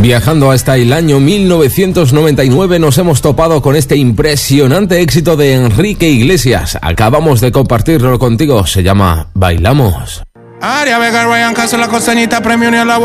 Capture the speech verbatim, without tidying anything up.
Viajando hasta el año mil novecientos noventa y nueve nos hemos topado con este impresionante éxito de Enrique Iglesias. Acabamos de compartirlo contigo, se llama Bailamos. Aria Vega, Ryan Castro, la costeñita, premio ni a la